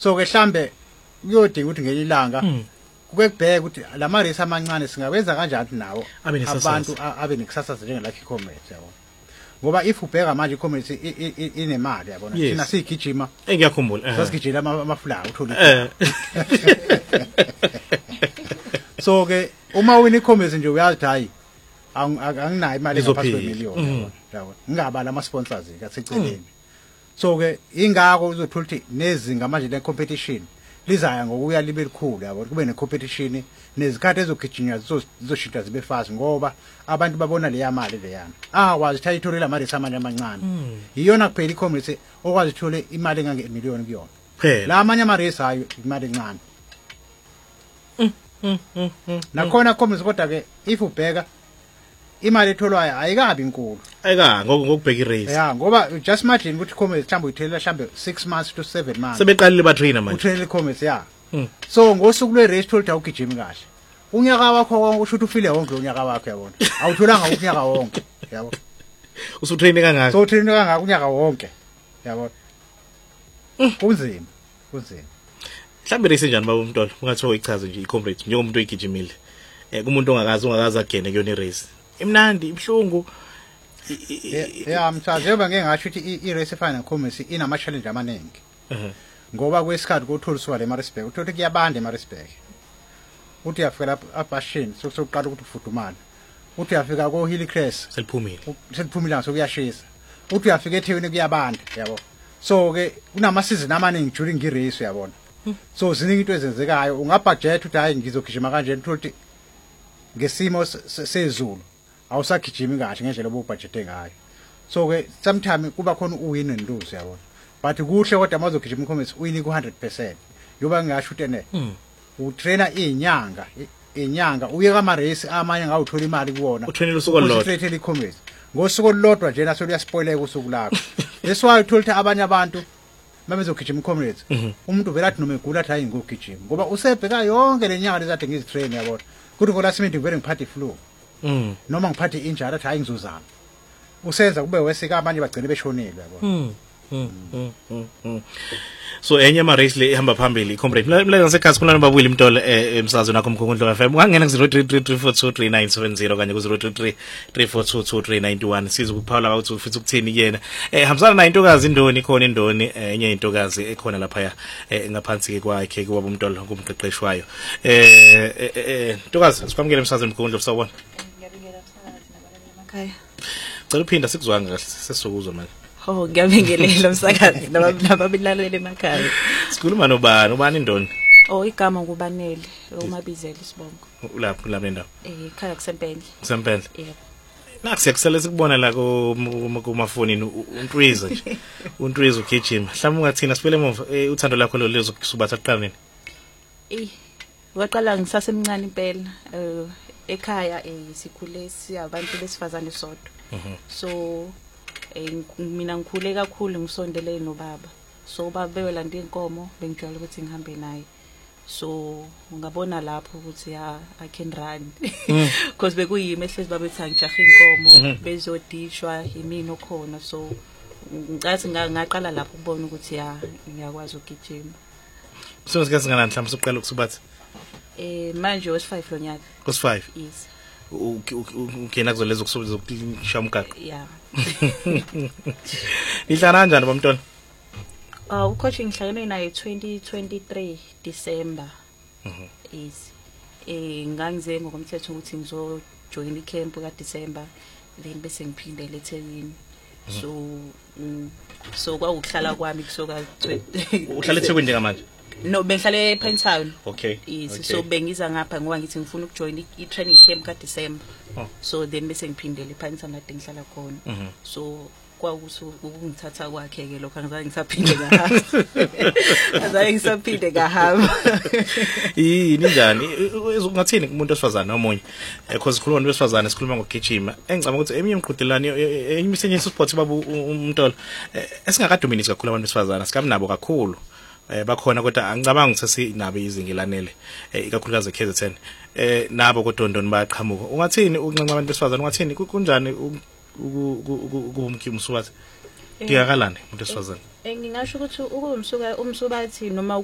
so ke hlambe kuyodinga ukuthi ngelinye ilanga ukubheka ukuthi lama race amancane singawenza kanjani nawo abantu abe nekusasa njenge Lucky Comrades yabo ngoba if ubheka manje iComrades inemali yabona thina sigijima ngiyakhumbula sasigijela amaflower uthola so ke uma wina iComrades nje uyazi hayi anginayo imali engaphansi kwe-1,000,000 yabo ngingabala ama sponsors kaseceleni so ke ingakho uzothola ukuthi nezinga manje le competition lizaya ngokuya libe likhulu yabo kube ne competition nezikhathi ezogijinywa zizoshintsha zibe fast ngoba abantu babona leya mali leyana wazi thatha itholela mali samanye amancane iyona kuphela iComrades okwazi uthole imali engange million kuyona phela la amanye ama race hayo imali encane nakhona Comrades kodwa ke if ubheka imali etholwayo ayikabi inkulu ngokubheka irace ngoba just imagine ukuthi Comrades mhlawumbe uyithelela mhlawumbe 6 months to 7 months sebeqalile ba trainer manje utrainer Comrades so ngosuku lwe race tholta ugijima kahle unyaka wakho wonke usho ukuthi ufile wonke unyaka wakho yabona awutholanga unyaka wonke yabo usutraine kangaka so trainer kangaka unyaka wonke yabo kunzima mhlambe race njani baba uMtolo ungathiwa ichaze nje iComrades njengomuntu oyigijimile kumuntu ongakazi agene kuyona irace imnandi ibhlungu mthazi yoba ngeke ngasho ukuthi i-race efana neComrades inama challenge amaningi ngoba kwesikhathi kutholiswa le Maritzburg uthola kuyabanda eMaritzburg uthi uyafika lapha abashini sokuqala ukuthi ufudumala uthi uyafika ko Hillcrest seliphumile sokuyashisa uthi uyafika eThekwini kuyabanda yabo so ke kunama season amaningi during i-race yabona so ziningi into ezenzekayo ungabudget uthi hayi ngizogijima kanje uthola ngesimo sezulu awusagijimi kahle ngendlela obubudgete ngayo so ke sometimes kuba khona uwin and lose yabona but kuhle kodwa amazogijima iComrades win ku 100% yoba ngisho ukuthi utrainer inyanga uye kama race amanye ngawuthola imali kuwona utrainer usuku olodwa utrainer iComrades ngosuku olodwa nje naso liyaspoileka usuku lakho leswayo uthola abanye abantu babezogijima iComrades umuntu vele athi noma egula athi hayi ngogijima ngoba usebheka yonke lenyanga lezade ngizitrain yabona kuthi ngoba last vele ngiphathe flu noma ngiphathe injury athi hayi ngizozama usenza kube wesika abanye bagcine beshonile yabona so enye ama race le ihamba phambili iComrades mla ngasekhasi khona babuyile Mtolo emsazweni nakho Mkhongodlo FM ungangena ku 0333423970 kanye ku 0333422391 siza ukuphawula ukuthi ufisa ukuthini kuyena hambisana nayo intokazi Indoni khona Indoni enye intokazi ekhona lapha ngaphansi kwakhe kuba uMtolo kumqeqeshi wayo intokazi sikwamukele emsazweni Mkhongodlo sawubona ngiyabingelela umsakazi nabalali emakhaya cela uphinda sikuzwanga kahle sesizokuzwa manje ngiyabingelela umsakazi nababilaleli emakhaya sikhuluma ubani Indoni igama nguBanele uMabizela Sibongo lapho nendawo ekhaya kusempendle yebo nakusekusele sikubona la kumafoni uNtwiza nje uNtwiza ugijima mhlawumbe ungathina sibele emuva uthando lakho lo lezokusubatha kuqala nini waqala ngisasemncane impela ekhaya sikhule siyabantu besifazane sodwa so mina ngikhule kakhulu ngisondele nobaba so baba bewelanda inkomo bengijwayele ukuthi ngihambe naye so ungabona lapho ukuthi I can run because bekuyimi ehlezi babethi angijahe inkomo bezodishwa yimina okhona so ngathi ngaqala lapho ukubona ukuthi ngiyakwazi ukugijima so sikasingana mhlawumbe sokuqala ukusubatha manje was 5 lo nyaka was 5 yes ukena kuzolezo kushaya umgaqo yeah ihlala kanjani bamntwana ucoaching ngihlangene naye 2023 December is ngangize ngokomthetho ukuthi ngizo join icamp ka December then bese ngiphindele eThekwini so kwaukuhlala kwami kusoka uhlala eThekwini njengamanje no bengihlala ePentown okay so bengiza ngapha ngoba ngithi ngifuna ukujoin i-training camp ka December so then bese ngiphindele ePentown la ngihlala khona so ukungithatha kwakhe ke lokho angizange ngisaphinde ngahamba azange ngisaphinde ngahamba yini njani ungathini kumuntu osifazana omunye because sikhuluma nabesifazana sikhuluma ngokugijima engicama ukuthi eminye imqhudelane eminye sport babu uMtolo esingakadominate kakhulu abantu besifazana sikabi nabo kakhulu bakhona kodwa angicabanga ukuthi sinabo izinga elanele ikakhulukazi eKZN nabo kodondoni bayaqhamuka ungathini ukuncanca abantu besifazana ungathini kunjani umsubathi ngiyakalana umuntu esifazane ngingasho ukuthi umsubathi noma